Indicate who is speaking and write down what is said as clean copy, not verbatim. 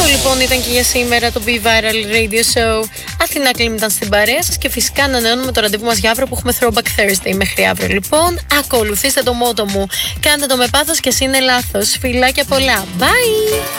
Speaker 1: λοιπόν ήταν και για σήμερα το Be Viral Radio Show. Αθηνά Κλίμ ήταν στην παρέα σας και φυσικά ανανεώνουμε το ραντεβού μας για αύριο που έχουμε Throwback Thursday μέχρι αύριο λοιπόν. Ακολουθήστε το μότο μου. Κάντε το με πάθος και εσύ είναι λάθος. Φιλάκια πολλά. Bye!